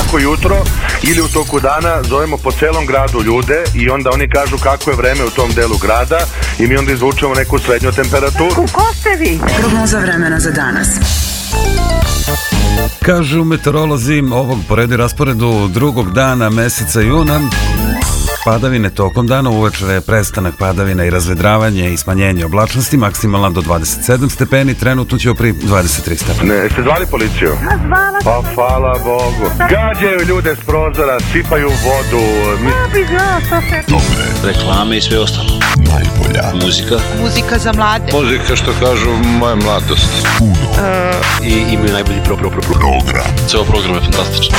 svako jutro ili u toku dana zovemo po celom gradu ljude i onda oni kažu kako je vreme u tom delu grada i mi onda izvučemo neku srednju temperaturu. Ko ste vi? Prognoza vremena za danas. Kažu meteorolozi ovog po redu i rasporedu drugog dana meseca juna. Padavine tokom dana, uveče prestanak padavina i razvedravanje i smanjenje oblačnosti, maksimalna do 27 stepeni, trenutno će pri 23 stepeni. Ne, ste zvali policiju? Zvala Pa hvala Bogu. Gađaju ljude s prozora, sipaju vodu. bi znao što se... Dobre. Reklame i sve ostalo. Najbolja. Muzika. Muzika za mlade. Muzika, što kažu, moja mladost. Puno. I imaju najbolji program. Ceo program je fantastičan.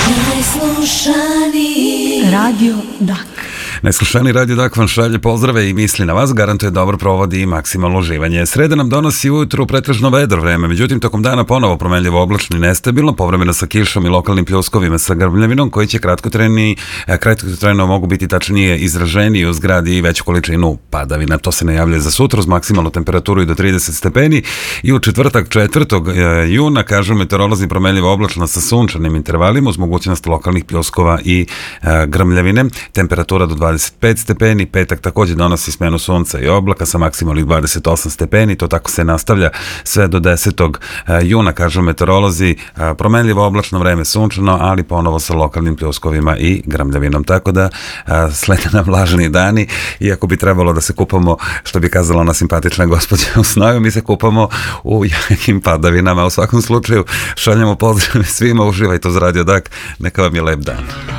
Radio Dak. Najslušaniji Radio Dak vam šalje pozdrave i misli na vas, garantuje dobro provodi i maksimalno uživanje. Sreda nam donosi ujutru pretežno vedro vreme, međutim tokom dana ponovo promenljivo oblačno i nestabilno, povremeno sa kišom i lokalnim pljuskovima sa grmljavinom koji će kratkotrajno mogu biti tačnije izraženiji u zgradi i veću količinu padavina. To se najavljuje za sutra uz maksimalnu temperaturu i do 30 stepeni i u četvrtak 4. juna kažu meteorolozi promenljivo oblačno sa sunčanim intervalima uz mogućnost lokalnih pljuskova i grmljavine. Temperatura do 25 stepeni, petak također donosi smenu sunca i oblaka sa maksimalnih 28 stepeni, to tako se nastavlja sve do 10. juna, kažu meteorolozi, promenljivo oblačno vreme sunčano, ali ponovo sa lokalnim pljuskovima i grmljavinom, tako da slede nam vlažni dani, iako bi trebalo da se kupamo, što bi kazala ona simpatična gospođa u snoju, mi se kupamo u jakim padavinama. U svakom slučaju šaljemo pozdrav svima, uživajte uz Radio Dak, neka vam je lep dan.